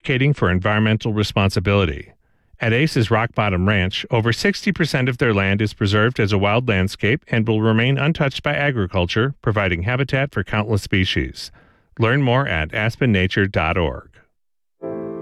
advocating for environmental responsibility. At Ace's Rock Bottom Ranch, over 60% of their land is preserved as a wild landscape and will remain untouched by agriculture, providing habitat for countless species. Learn more at aspennature.org.